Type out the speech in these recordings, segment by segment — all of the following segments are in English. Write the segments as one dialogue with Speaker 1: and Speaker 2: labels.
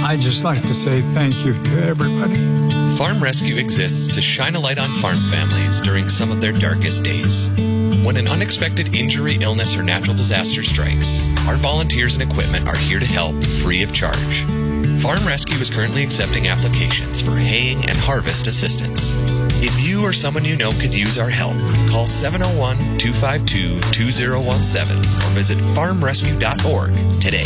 Speaker 1: I'd just like to say thank you to everybody.
Speaker 2: Farm Rescue exists to shine a light on farm families during some of their darkest days. When an unexpected injury, illness, or natural disaster strikes, our volunteers and equipment are here to help free of charge. Farm Rescue is currently accepting applications for haying and harvest assistance. If you or someone you know could use our help, call 701-252-2017 or visit farmrescue.org today.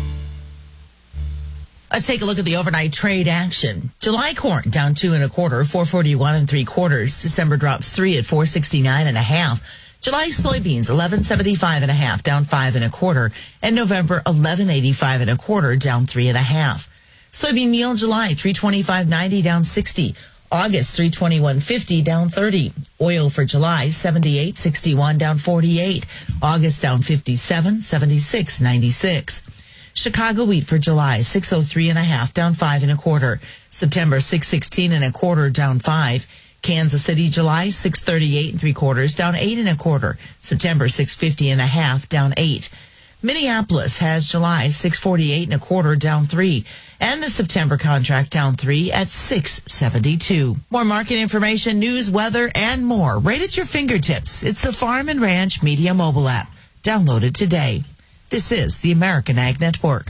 Speaker 3: Let's take a look at the overnight trade action. July corn down 2 1/4, 441 3/4. December drops 3 at 469 1/2. July soybeans 1175 1/2, down 5 1/4, and November 1185 1/4, down 3 1/2. Soybean meal July 325.90, down 60. August 321.50, down 30. Oil for July 78.61, down 48. August down 57, 76.96. Chicago wheat for July 603 1/2, down 5 1/4. September 616 1/4, down 5. Kansas City July 638 3/4, down 8 1/4. September 650 1/2, down 8. Minneapolis has July 648 1/4, down 3, and the September contract down 3 at 672. More market information, news, weather, and more right at your fingertips. It's the Farm and Ranch Media mobile app. Download it today. This is the American Ag Network.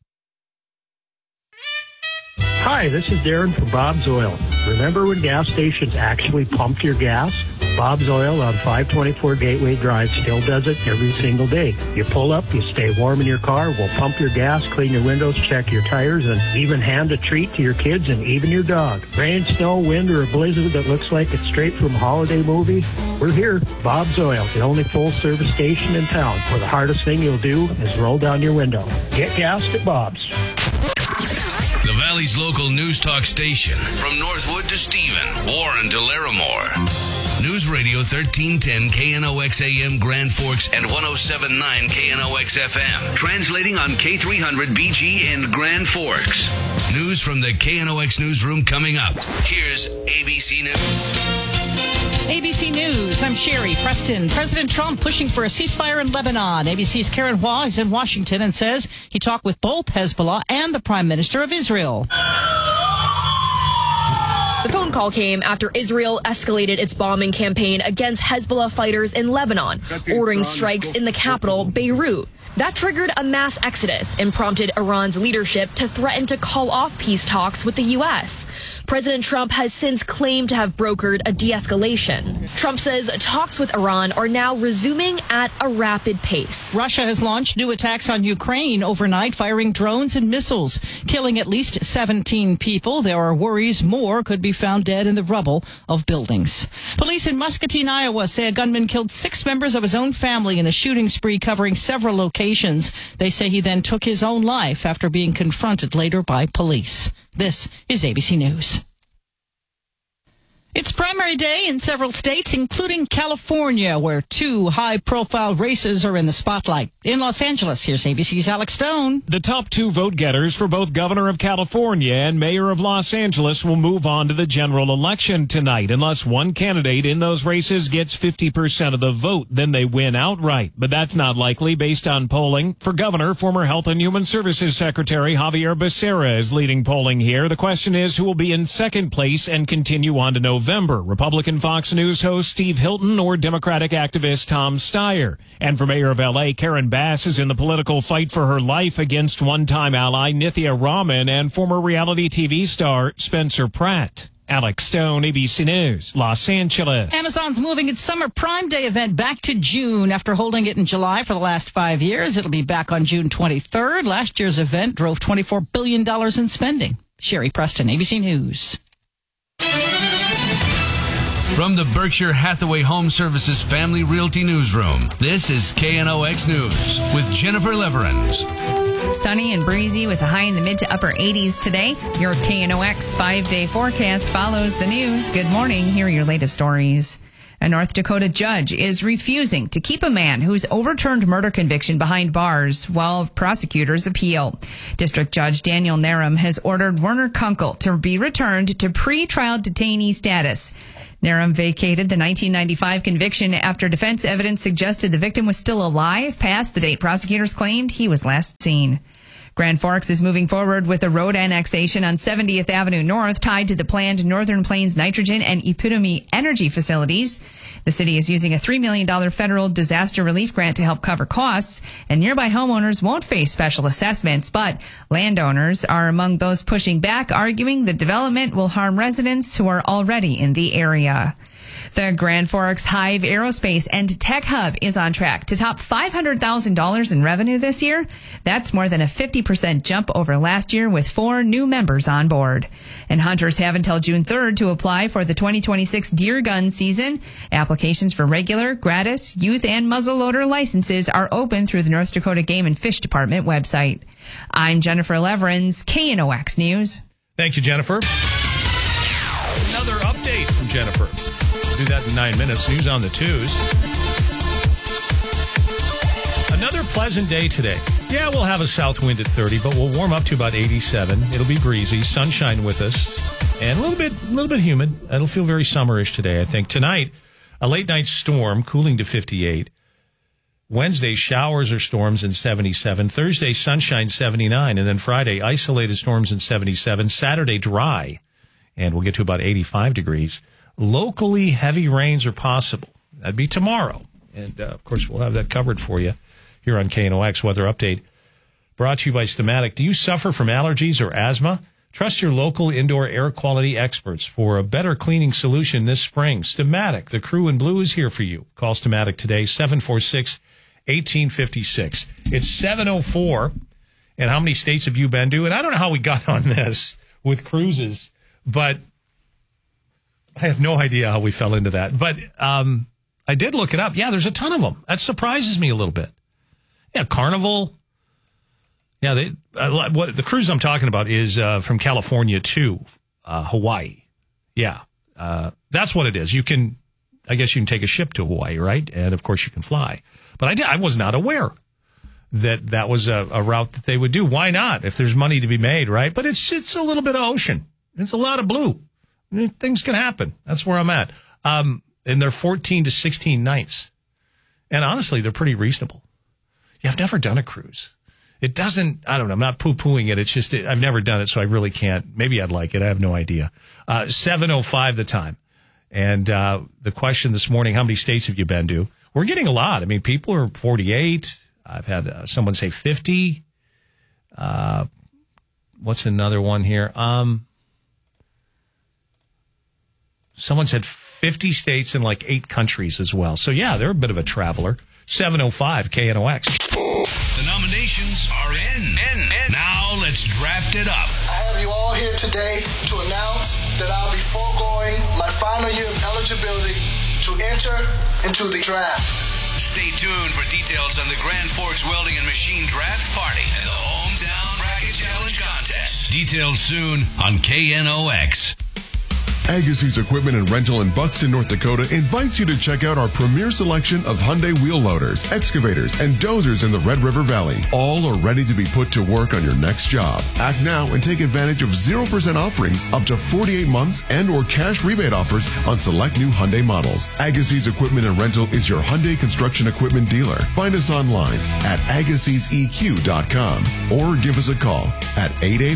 Speaker 4: Hi, this is Darren from Bob's Oil. Remember when gas stations actually pumped your gas? Bob's Oil on 524 Gateway Drive still does it every single day. You pull up, you stay warm in your car, we'll pump your gas, clean your windows, check your tires, and even hand a treat to your kids and even your dog. Rain, snow, wind, or a blizzard that looks like it's straight from a holiday movie? We're here. Bob's Oil, the only full-service station in town, where the hardest thing you'll do is roll down your window. Get gassed at Bob's.
Speaker 5: The Valley's local news talk station. From Northwood to Stephen, Warren to Larimore. News Radio 1310 KNOX AM Grand Forks and 107.9 KNOX FM. Translating on K300 BG in Grand Forks. News from the KNOX newsroom coming up. Here's ABC News.
Speaker 6: ABC News, I'm Sherry Preston. President Trump pushing for a ceasefire in Lebanon. ABC's Karen Hua is in Washington and says he talked with both Hezbollah and the Prime Minister of Israel.
Speaker 7: The phone call came after Israel escalated its bombing campaign against Hezbollah fighters in Lebanon, ordering strikes in the capital, Beirut. That triggered a mass exodus and prompted Iran's leadership to threaten to call off peace talks with the U.S. President Trump has since claimed to have brokered a de-escalation. Trump says talks with Iran are now resuming at a rapid pace.
Speaker 6: Russia has launched new attacks on Ukraine overnight, firing drones and missiles, killing at least 17 people. There are worries more could be found dead in the rubble of buildings. Police in Muscatine, Iowa say a gunman killed 6 members of his own family in a shooting spree covering several locations. They say he then took his own life after being confronted later by police. This is ABC News. It's primary day in several states, including California, where 2 high-profile races are in the spotlight. In Los Angeles, here's ABC's Alex Stone.
Speaker 8: The top 2 vote-getters for both governor of California and mayor of Los Angeles will move on to the general election tonight. Unless one candidate in those races gets 50% of the vote, then they win outright. But that's not likely based on polling. For governor, former Health and Human Services Secretary Javier Becerra is leading polling here. The question is who will be in second place and continue on to November. Republican Fox News host Steve Hilton or Democratic activist Tom Steyer. And for mayor of L.A., Karen Bass is in the political fight for her life against one-time ally Nithya Raman and former reality TV star Spencer Pratt. Alex Stone, ABC News, Los Angeles.
Speaker 6: Amazon's moving its Summer Prime Day event back to June after holding it in July for the last 5 years. It'll be back on June 23rd. Last year's event drove $24 billion in spending. Sherry Preston, ABC News.
Speaker 5: From the Berkshire Hathaway Home Services Family Realty Newsroom, this is KNOX News with Jennifer Leverins.
Speaker 9: Sunny and breezy with a high in the mid to upper 80s today. Your KNOX 5-day forecast follows the news. Good morning. Here are your latest stories. A North Dakota judge is refusing to keep a man whose overturned murder conviction behind bars while prosecutors appeal. District Judge Daniel Narum has ordered Werner Kunkel to be returned to pre-trial detainee status. Narum vacated the 1995 conviction after defense evidence suggested the victim was still alive past the date prosecutors claimed he was last seen. Grand Forks is moving forward with a road annexation on 70th Avenue North tied to the planned Northern Plains Nitrogen and Epitome Energy facilities. The city is using a $3 million federal disaster relief grant to help cover costs, and nearby homeowners won't face special assessments, but landowners are among those pushing back, arguing the development will harm residents who are already in the area. The Grand Forks Hive Aerospace and Tech Hub is on track to top $500,000 in revenue this year. That's more than a 50% jump over last year with 4 new members on board. And hunters have until June 3rd to apply for the 2026 deer gun season. Applications for regular, gratis, youth, and muzzleloader licenses are open through the North Dakota Game and Fish Department website. I'm Jennifer Leverins, KNOX News.
Speaker 10: Thank you, Jennifer. Another update from Jennifer. Do that in 9 minutes. News on the 2s. Another pleasant day today. Yeah, we'll have a south wind at 30, but we'll warm up to about 87. It'll be breezy, sunshine with us, and a little bit humid. It'll feel very summerish today, I think. Tonight, a late night storm, cooling to 58. Wednesday, showers or storms in 77. Thursday, sunshine 79, and then Friday, isolated storms in 77. Saturday, dry, and we'll get to about 85 degrees. Locally, heavy rains are possible. That'd be tomorrow. And, of course, we'll have that covered for you here on KNOX Weather Update. Brought to you by Stamatic. Do you suffer from allergies or asthma? Trust your local indoor air quality experts for a better cleaning solution this spring. Stamatic, the crew in blue, is here for you. Call Stamatic today, 746-1856. It's 7:04. And how many states have you been to? And I don't know how we got on this with cruises, but I have no idea how we fell into that. But I did look it up. Yeah, there's a ton of them. That surprises me a little bit. Yeah, Carnival. Yeah, what the cruise I'm talking about is from California to Hawaii. Yeah, that's what it is. I guess you can take a ship to Hawaii, right? And, of course, you can fly. But I was not aware that was a route that they would do. Why not? If there's money to be made, right? But it's a little bit of ocean. It's a lot of blue. Things can happen. That's where I'm at. And they're 14 to 16 nights. And honestly, they're pretty reasonable. Yeah, I've never done a cruise. It doesn't, I don't know, I'm not poo-pooing it. It's just, I've never done it, so I really can't. Maybe I'd like it. I have no idea. 7:05 the time. And the question this morning, how many states have you been to? We're getting a lot. I mean, people are 48. I've had someone say 50. What's another one here? Someone said 50 states and like 8 countries as well. So, yeah, they're a bit of a traveler. 7:05 KNOX.
Speaker 5: The nominations are in. Now let's draft it up.
Speaker 11: I have you all here today to announce that I'll be foregoing my final year of eligibility to enter into the draft.
Speaker 5: Stay tuned for details on the Grand Forks Welding and Machine Draft Party and the Hometown Bracket Challenge Contest. Details soon on KNOX.
Speaker 12: Agassiz Equipment and Rental in Buxton, North Dakota invites you to check out our premier selection of Hyundai wheel loaders, excavators, and dozers in the Red River Valley. All are ready to be put to work on your next job. Act now and take advantage of 0% offerings up to 48 months and or cash rebate offers on select new Hyundai models. Agassiz Equipment and Rental is your Hyundai construction equipment dealer. Find us online at AgassizEQ.com or give us a call at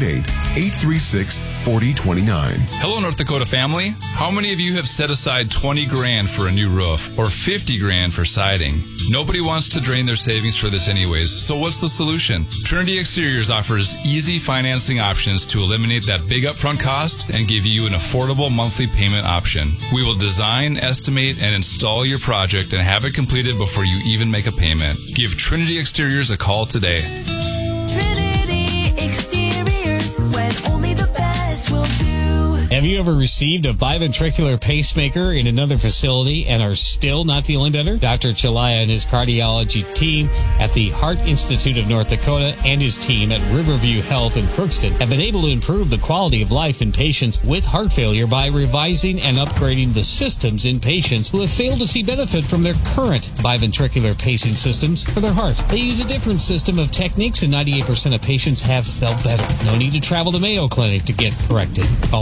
Speaker 12: 888-836-4029.
Speaker 13: Hello, North Dakota family. How many of you have set aside 20 grand for a new roof or 50 grand for siding? Nobody wants to drain their savings for this anyways, so what's the solution? Trinity Exteriors offers easy financing options to eliminate that big upfront cost and give you an affordable monthly payment option. We will design, estimate, and install your project and have it completed before you even make a payment. Give Trinity Exteriors a call today.
Speaker 14: Trinity Exteriors, when only the best will do.
Speaker 8: Have you ever received a biventricular pacemaker in another facility and are still not feeling better? Dr. Chalaya and his cardiology team at the Heart Institute of North Dakota and his team at Riverview Health in Crookston have been able to improve the quality of life in patients with heart failure by revising and upgrading the systems in patients who have failed to see benefit from their current biventricular pacing systems for their heart. They use a different system of techniques and 98% of patients have felt better. No need to travel to Mayo Clinic to get corrected. Call for an appointment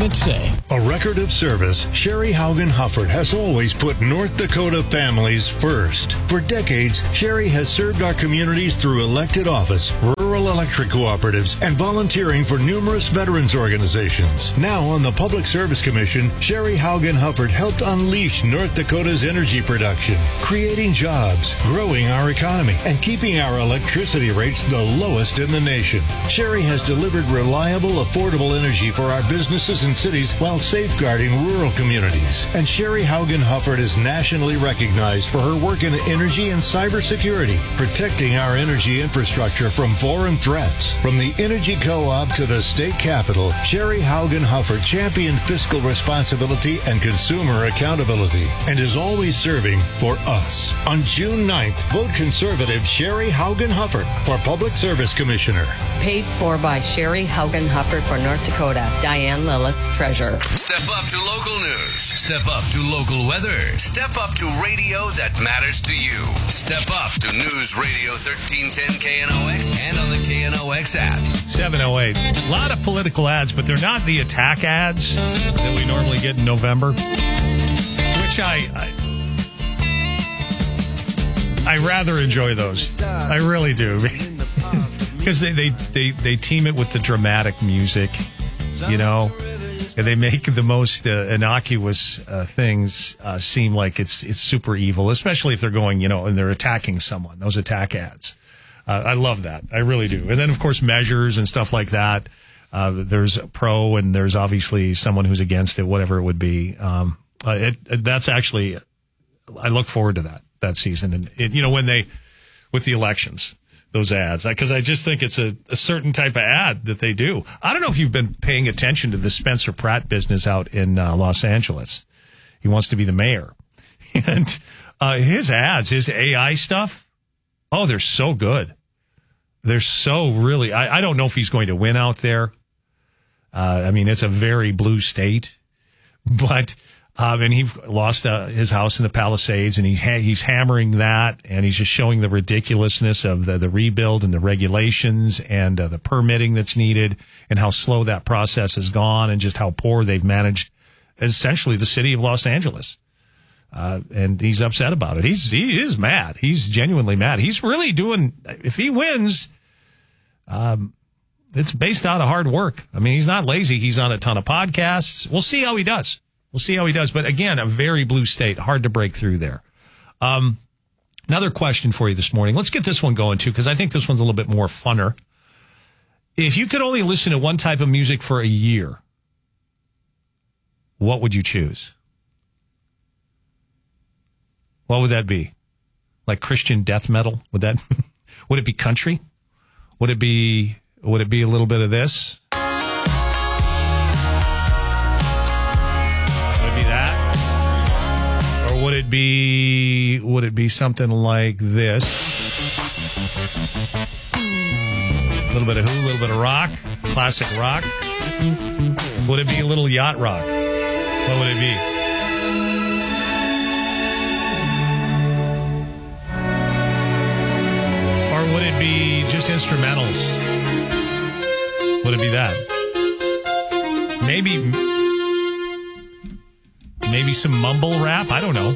Speaker 15: it today.
Speaker 16: A record of service, Sherry Haugen Hufford has always put North Dakota families first. For decades, Sherry has served our communities through elected office, rural electric cooperatives, and volunteering for numerous veterans organizations. Now on the Public Service Commission, Sherry Haugen Hufford helped unleash North Dakota's energy production, creating jobs, growing our economy, and keeping our electricity rates the lowest in the nation. Sherry has delivered reliable, affordable energy for our businesses and cities while safeguarding rural communities. And Sherry Haugen Hufford is nationally recognized for her work in energy and cybersecurity, protecting our energy infrastructure from foreign threats. From the Energy Co-op to the state capitol, Sherry Haugen Hufford championed fiscal responsibility and consumer accountability and is always serving for us. On June 9th, vote conservative Sherry Haugen Hufford for Public Service Commissioner.
Speaker 17: Paid for by Sherry Haugen Hufford for North Dakota. Diane Lillis, Treasurer.
Speaker 5: Step up to local news. Step up to local weather. Step up to radio that matters to you. Step up to News Radio 1310 KNOX and on the KNOX app.
Speaker 10: 7:08. A lot of political ads, but they're not the attack ads that we normally get in November, which I rather enjoy those. I really do. Because they team it with the dramatic music, you know, and they make the most innocuous things seem like it's super evil, especially if they're going, you know, and they're attacking someone. Those attack ads. I love that. I really do. And then, of course, measures and stuff like that. There's a pro and there's obviously someone who's against it, whatever it would be. That's actually, I look forward to that season. And, you know, with the elections, those ads, because I just think it's a certain type of ad that they do. I don't know if you've been paying attention to the Spencer Pratt business out in Los Angeles. He wants to be the mayor. And his ads, his AI stuff, oh, they're so good. They're so really, I don't know if he's going to win out there. I mean, it's a very blue state. But and he lost his house in the Palisades, and he's hammering that, and he's just showing the ridiculousness of the rebuild and the regulations and the permitting that's needed, and how slow that process has gone, and just how poor they've managed essentially the city of Los Angeles. And he's upset about it. He is mad. He's genuinely mad. He's really doing, if he wins, it's based out of hard work. I mean, he's not lazy. He's on a ton of podcasts. We'll see how he does. But again, a very blue state. Hard to break through there. Another question for you this morning. Let's get this one going, too, because I think this one's a little bit more funner. If you could only listen to one type of music for a year, what would you choose? What would that be? Like Christian death metal? Would it be country? Would it be a little bit of this? Would it be something like this? A little bit of who? A little bit of rock? Classic rock? Would it be a little yacht rock? What would it be? Or would it be just instrumentals? Would it be that? Maybe some mumble rap? I don't know.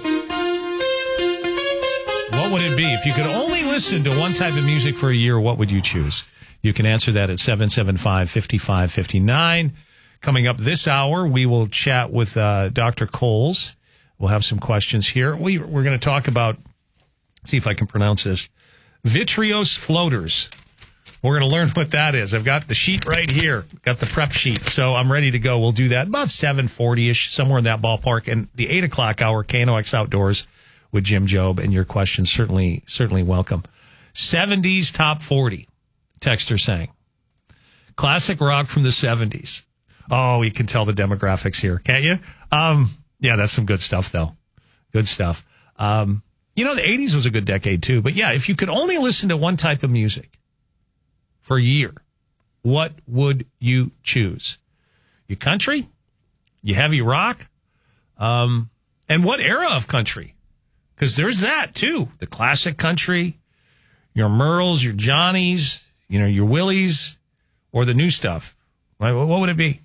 Speaker 10: What would it be? If you could only listen to one type of music for a year, what would you choose? You can answer that at 775-5559. Coming up this hour, we will chat with Dr. Coles. We'll have some questions here. We're going to talk about, see if I can pronounce this, vitreous floaters. We're going to learn what that is. I've got the sheet right here, got the prep sheet, so I'm ready to go. We'll do that about 7:40-ish, somewhere in that ballpark. And the 8 o'clock hour, KNOX Outdoors with Jim Jobe, and your questions certainly welcome. 70s top 40, texter saying. Classic rock from the 70s. Oh, you can tell the demographics here, can't you? Yeah, that's some good stuff, though. Good stuff. The 80s was a good decade, too. But, yeah, if you could only listen to one type of music for a year, what would you choose? Your country? Your heavy rock? And what era of country? Because there's that, too. The classic country, your Merles, your Johnnies, your Willies, or the new stuff. Right? What would it be?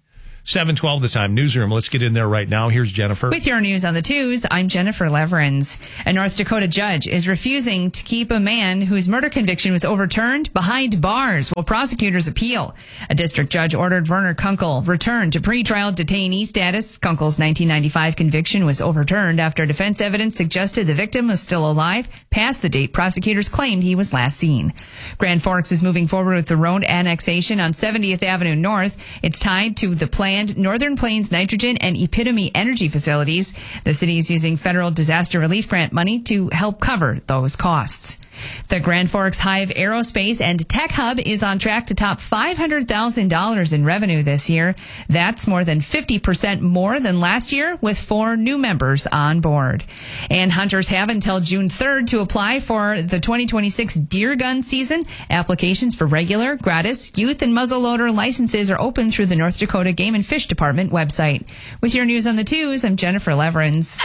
Speaker 10: 7:12 the time. Newsroom. Let's get in there right now. Here's Jennifer.
Speaker 9: With your news on the twos, I'm Jennifer Leverins. A North Dakota judge is refusing to keep a man whose murder conviction was overturned behind bars while prosecutors appeal. A district judge ordered Werner Kunkel returned to pretrial detainee status. Kunkel's 1995 conviction was overturned after defense evidence suggested the victim was still alive past the date prosecutors claimed he was last seen. Grand Forks is moving forward with the road annexation on 70th Avenue North. It's tied to the planned Northern Plains Nitrogen and Epitome Energy facilities. The city is using federal disaster relief grant money to help cover those costs. The Grand Forks Hive Aerospace and Tech Hub is on track to top $500,000 in revenue this year. That's more than 50% more than last year, with 4 new members on board. And hunters have until June 3rd to apply for the 2026 deer gun season. Applications for regular, gratis, youth, and muzzleloader licenses are open through the North Dakota Game and Fish Department website. With your news on the twos, I'm Jennifer Leverins.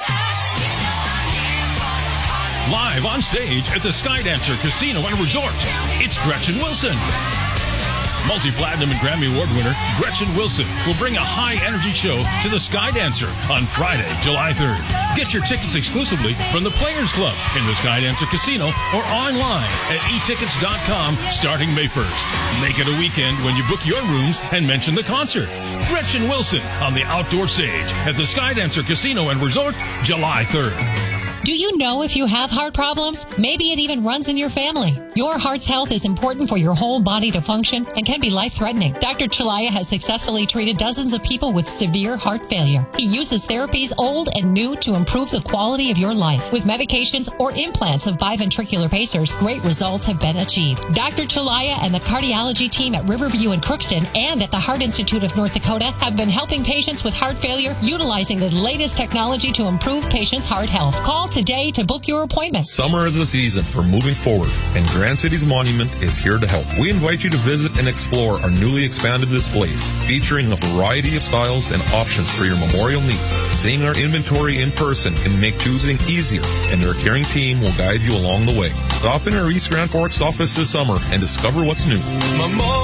Speaker 15: Live on stage at the Skydancer Casino and Resort, it's Gretchen Wilson. Multi-platinum and Grammy Award winner Gretchen Wilson will bring a high-energy show to the Skydancer on Friday, July 3rd. Get your tickets exclusively from the Players Club in the Skydancer Casino or online at etickets.com starting May 1st. Make it a weekend when you book your rooms and mention the concert. Gretchen Wilson on the outdoor stage at the Skydancer Casino and Resort, July 3rd.
Speaker 18: Do you know if you have heart problems? Maybe it even runs in your family. Your heart's health is important for your whole body to function and can be life-threatening. Dr. Chalaya has successfully treated dozens of people with severe heart failure. He uses therapies old and new to improve the quality of your life. With medications or implants of biventricular pacers, great results have been achieved. Dr. Chalaya and the cardiology team at Riverview in Crookston and at the Heart Institute of North Dakota have been helping patients with heart failure utilizing the latest technology to improve patients' heart health. Call today to book your appointment.
Speaker 19: Summer is the season for moving forward, and Grand Cities Monument is here to help. We invite you to visit and explore our newly expanded displays, featuring a variety of styles and options for your memorial needs. Seeing our inventory in person can make choosing easier, and our caring team will guide you along the way. Stop in our East Grand Forks office this summer and discover what's new.